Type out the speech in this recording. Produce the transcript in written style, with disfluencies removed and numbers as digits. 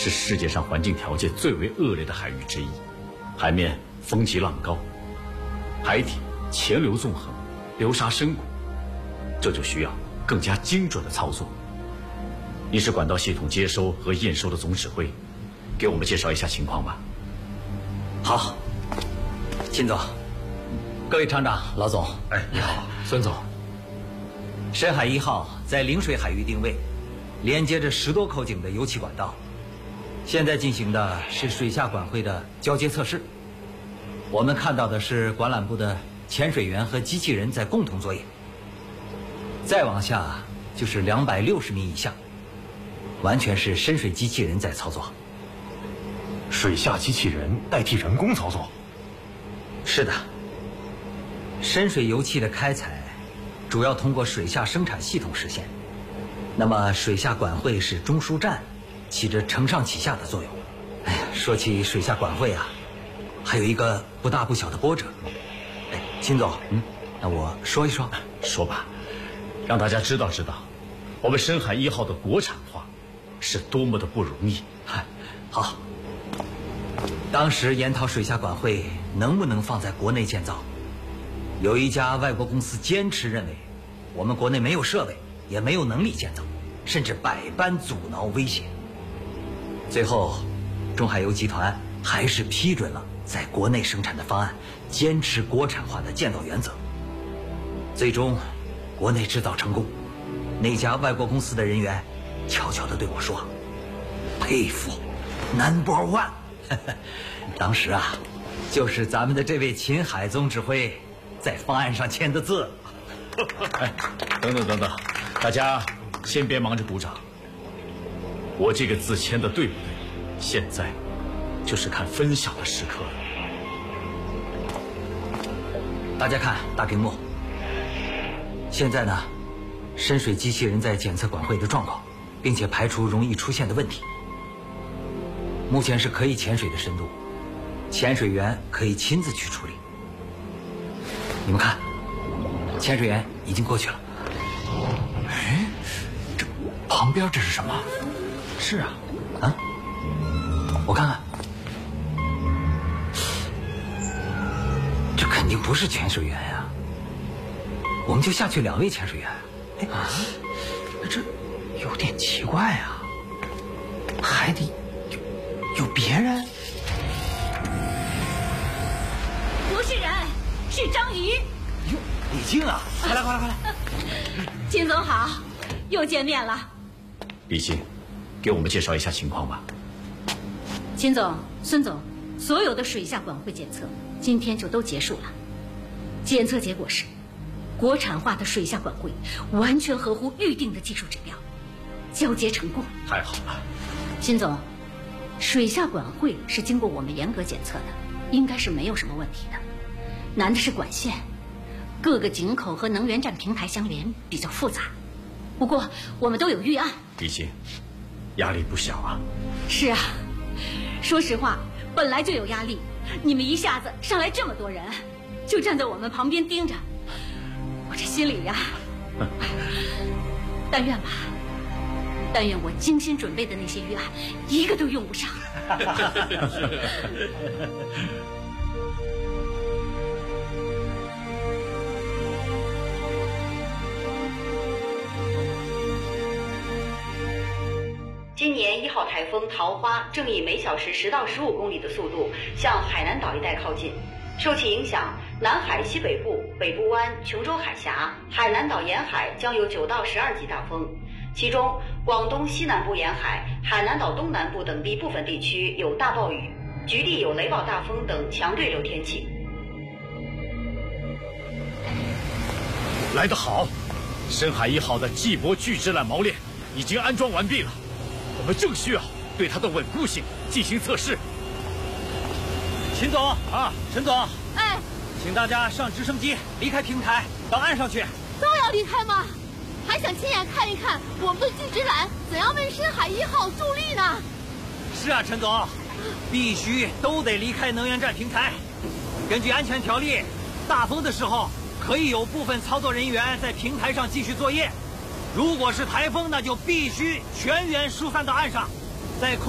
是世界上环境条件最为恶劣的海域之一，海面风急浪高，海底潜流纵横，流沙深谷，这就需要更加精准的操作。你是管道系统接收和验收的总指挥，给我们介绍一下情况吧。 好，秦总，各位厂长、老总， 你好，孙总。 深海1号在陵水海域定位，连接着10多口井的油气管道。现在进行的是水下管会的交接测试。我们看到的是管缆部的潜水员和机器人在共同作业。再往下就是260米以下，完全是深水机器人在操作。 水下机器人代替人工操作？ 是的。深水油气的开采主要通过水下生产系统实现，那么水下管会是中枢站，起着承上启下的作用。哎呀，说起水下管会啊，还有一个不大不小的波折。哎，秦总，那我说一说。 说吧，让大家知道知道，我们深海1号的国产化是多么的不容易。 好，当时研讨水下管会能不能放在国内建造，有一家外国公司坚持认为，我们国内没有设备，也没有能力建造，甚至百般阻挠威胁。最后，中海油集团还是批准了在国内生产的方案，坚持国产化的建造原则。最终，国内制造成功，那家外国公司的人员悄悄地对我说：“佩服 ，Number One。”当时啊，就是咱们的这位秦海总指挥在方案上签的字。 等等，大家先别忙着鼓掌。我这个字签的对不对？现在就是看分晓的时刻了。 大家看大屏幕。现在呢，深水机器人在检测管会的状况，并且排除容易出现的问题。目前是可以潜水的深度，潜水员可以亲自去处理。你们看，潜水员已经过去了。 哎，这旁边这是什么？ 是啊，我看看，这肯定不是潜水员呀。我们就下去2位潜水员。哎，这有点奇怪啊，海底有别人？ 不是人，是章鱼。 哟，李静啊，快来！ 秦总好，又见面了。 李静，给我们介绍一下情况吧。 秦总、孙总，所有的水下管会检测今天就都结束了。检测结果是，国产化的水下管会完全合乎预定的技术指标，交接成功。 太好了。 秦总，水下管会是经过我们严格检测的，应该是没有什么问题的。难的是管线，各个井口和能源站平台相连，比较复杂。不过我们都有预案。 李静，压力不小啊。 是啊，说实话，本来就有压力，你们一下子上来这么多人，就站在我们旁边盯着，我这心里呀，但愿吧，但愿我精心准备的那些预案一个都用不上。 今年1号台风桃花正以每小时10到15公里的速度向海南岛一带靠近，受其影响，南海西北部、北部湾、琼州海峡、海南岛沿海将有9到12级大风，其中广东西南部沿海、海南岛东南部等地部分地区有大暴雨，局地有雷暴大风等强对流天气。 来得好，深海1号的季泊巨制缆锚链已经安装完毕了，我们正需要对它的稳固性进行测试。 秦总啊，陈总， 哎， 请大家上直升机离开平台，到岸上去。 都要离开吗？还想亲眼看一看我们的巨制缆怎样为深海1号助力呢？ 是啊，陈总，必须都得离开能源站平台。根据安全条例，大风的时候可以有部分操作人员在平台上继续作业，如果是台风，那就必须全员疏散到岸上，在空